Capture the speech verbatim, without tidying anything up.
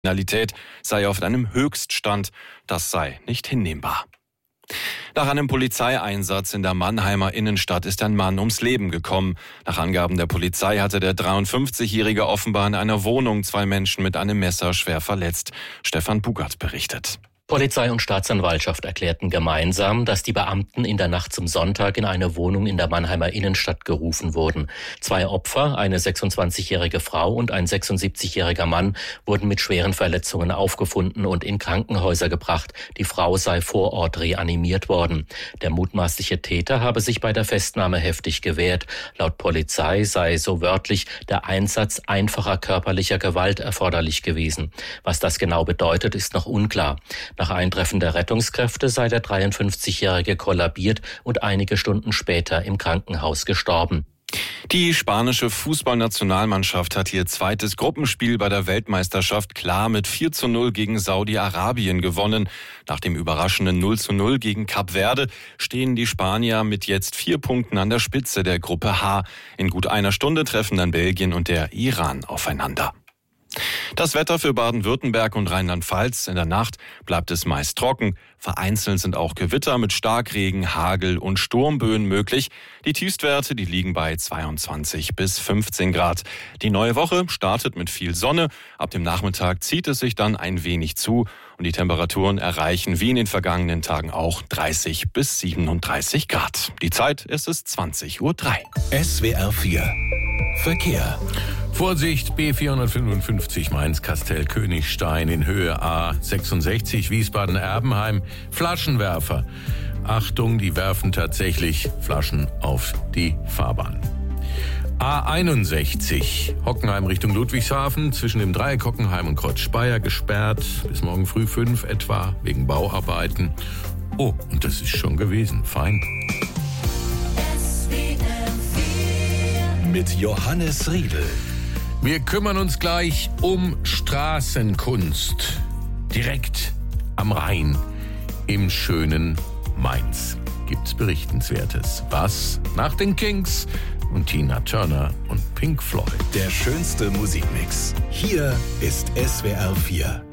Kriminalität sei auf einem Höchststand. Das sei nicht hinnehmbar. Nach einem Polizeieinsatz in der Mannheimer Innenstadt ist ein Mann ums Leben gekommen. Nach Angaben der Polizei hatte der dreiundfünfzigjährige offenbar in einer Wohnung zwei Menschen mit einem Messer schwer verletzt. Stefan Bugert berichtet. Polizei und Staatsanwaltschaft erklärten gemeinsam, dass die Beamten in der Nacht zum Sonntag in eine Wohnung in der Mannheimer Innenstadt gerufen wurden. Zwei Opfer, eine sechsundzwanzigjährige Frau und ein sechsundsiebzigjähriger Mann, wurden mit schweren Verletzungen aufgefunden und in Krankenhäuser gebracht. Die Frau sei vor Ort reanimiert worden. Der mutmaßliche Täter habe sich bei der Festnahme heftig gewehrt. Laut Polizei sei so wörtlich der Einsatz einfacher körperlicher Gewalt erforderlich gewesen. Was das genau bedeutet, ist noch unklar. Nach Eintreffen der Rettungskräfte sei der dreiundfünfzigjährige kollabiert und einige Stunden später im Krankenhaus gestorben. Die spanische Fußballnationalmannschaft hat ihr zweites Gruppenspiel bei der Weltmeisterschaft klar mit vier zu null gegen Saudi-Arabien gewonnen. Nach dem überraschenden null zu null gegen Kap Verde stehen die Spanier mit jetzt vier Punkten an der Spitze der Gruppe H. In gut einer Stunde treffen dann Belgien und der Iran aufeinander. Das Wetter für Baden-Württemberg und Rheinland-Pfalz: In der Nacht bleibt es meist trocken. Vereinzelt sind auch Gewitter mit Starkregen, Hagel und Sturmböen möglich. Die Tiefstwerte, die liegen bei zweiundzwanzig bis fünfzehn Grad. Die neue Woche startet mit viel Sonne. Ab dem Nachmittag zieht es sich dann ein wenig zu und die Temperaturen erreichen wie in den vergangenen Tagen auch dreißig bis siebenunddreißig Grad. Die Zeit ist es zwanzig Uhr drei. S W R vier Verkehr. Vorsicht, B vierhundertfünfundfünfzig Mainz-Kastell-Königstein in Höhe A sechsundsechzig Wiesbaden-Erbenheim. Flaschenwerfer. Achtung, die werfen tatsächlich Flaschen auf die Fahrbahn. A einundsechzig Hockenheim Richtung Ludwigshafen zwischen dem Dreieck Hockenheim und Kreuz Speyer gesperrt. Bis morgen früh fünf etwa wegen Bauarbeiten. Oh, und das ist schon gewesen. Fein. Mit Johannes Riedl. Wir kümmern uns gleich um Straßenkunst. Direkt am Rhein im schönen Mainz gibt's Berichtenswertes. Was? Nach den Kings und Tina Turner und Pink Floyd. Der schönste Musikmix. Hier ist S W R vier.